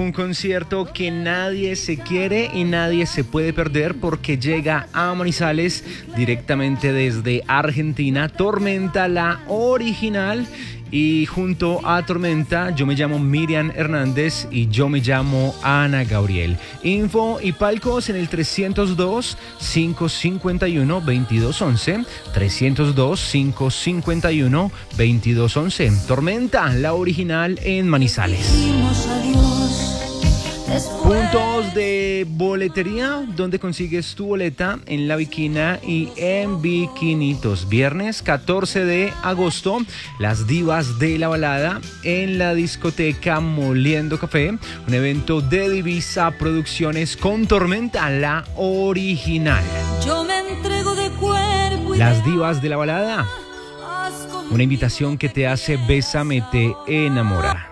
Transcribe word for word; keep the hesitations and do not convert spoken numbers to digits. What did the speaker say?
un concierto que nadie se quiere y nadie se puede perder porque llega a Manizales directamente desde Argentina. Tormenta, la original. Y junto a Tormenta, yo me llamo Miriam Hernández y yo me llamo Ana Gabriel. Info y palcos en el trescientos dos, cinco cinco uno, veintidós once. trescientos dos, cinco cinco uno, veintidós once. Tormenta, la original en Manizales. Puntos de boletería, donde consigues tu boleta en La Viquina y en Viquinitos. Viernes catorce de agosto, Las Divas de la Balada en la discoteca Moliendo Café. Un evento de Divisa Producciones con Tormenta, la original. Yo me entrego de cuerpo y Las de Divas de la Balada. haz como Una invitación que te hace Bésame, te enamora.